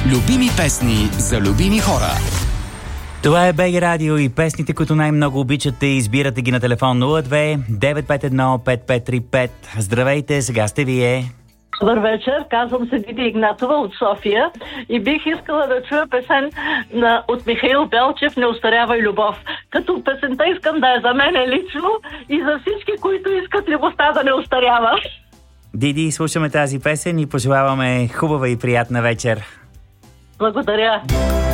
Любими песни за любими хора. Това е БГ Радио и песните, които най-много обичате, избирате ги на телефон 02 951 5535. Здравейте, сега сте вие. Добър вечер, казвам се Диди Игнатова от София и бих искала да чуя песен от Михаил Белчев "Неостарявай любов". Като песента искам да е за мен лично и за всички, които искат любовта да не остарява. Диди, слушаме тази песен и пожелаваме хубава и приятна вечер. Благодаря.